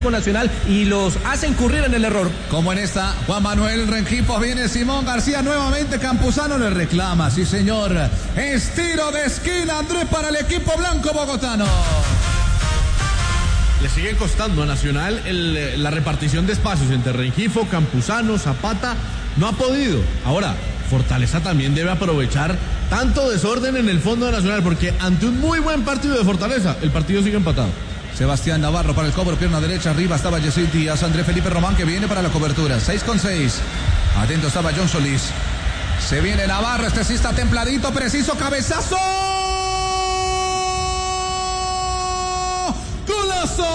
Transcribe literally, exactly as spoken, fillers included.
Nacional y los hace incurrir en el error. Como en esta, Juan Manuel Rengifo, viene Simón García nuevamente, Campuzano le reclama, sí señor, es tiro de esquina, Andrés, para el equipo blanco bogotano. Le sigue costando a Nacional el, la repartición de espacios entre Rengifo, Campuzano, Zapata, no ha podido. Ahora, Fortaleza también debe aprovechar tanto desorden en el fondo de Nacional, porque ante un muy buen partido de Fortaleza, el partido sigue empatado. Sebastián Navarro para el cobro, pierna derecha, arriba estaba Yesid Díaz, André Felipe Román que viene para la cobertura, seis con seis, atento estaba John Solís, se viene Navarro, este sí está templadito, preciso, cabezazo, golazo.